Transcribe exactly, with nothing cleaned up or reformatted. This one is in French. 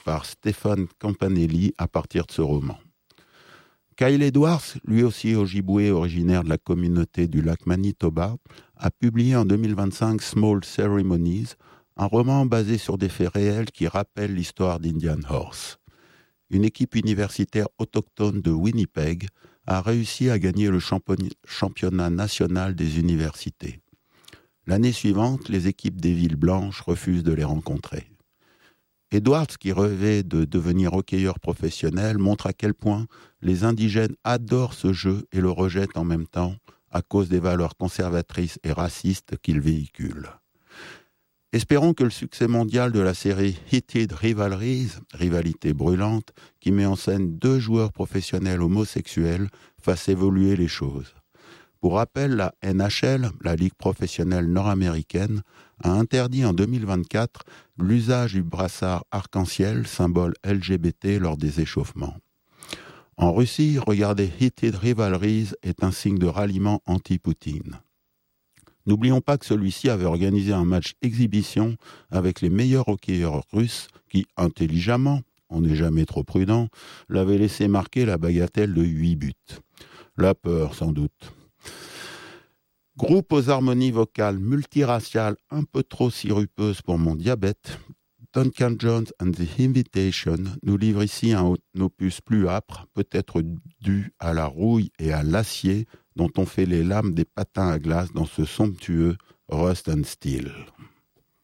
par Stéphane Campanelli à partir de ce roman. Kyle Edwards, lui aussi Ojibwé originaire de la communauté du lac Manitoba, a publié en deux mille vingt-cinq Small Ceremonies, un roman basé sur des faits réels qui rappellent l'histoire d'Indian Horse. Une équipe universitaire autochtone de Winnipeg a réussi à gagner le championnat national des universités. L'année suivante, les équipes des villes blanches refusent de les rencontrer. Edwards, qui rêvait de devenir hockeyeur professionnel, montre à quel point les indigènes adorent ce jeu et le rejettent en même temps à cause des valeurs conservatrices et racistes qu'il véhicule. Espérons que le succès mondial de la série Heated Rivalries, rivalité brûlante, qui met en scène deux joueurs professionnels homosexuels, fasse évoluer les choses. Pour rappel, la N H L, la Ligue professionnelle nord-américaine, a interdit en deux mille vingt-quatre l'usage du brassard arc-en-ciel, symbole L G B T, lors des échauffements. En Russie, regarder Heated Rivalries est un signe de ralliement anti-Poutine. N'oublions pas que celui-ci avait organisé un match exhibition avec les meilleurs hockeyeurs russes qui, intelligemment, on n'est jamais trop prudent, l'avaient laissé marquer la bagatelle de huit buts. La peur, sans doute. Groupe aux harmonies vocales multiraciales un peu trop sirupeuses pour mon diabète, Duncan Jones and the Invitation nous livre ici un opus plus âpre, peut-être dû à la rouille et à l'acier dont on fait les lames des patins à glace dans ce somptueux Rust and Steel.